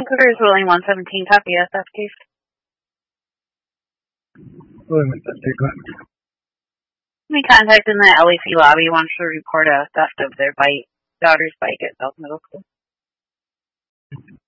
Cougars Willing 117, copy SF case. Willing 117, go ahead. We contacted the LEC lobby, wants to report a theft of their daughter's bike at South Middle School.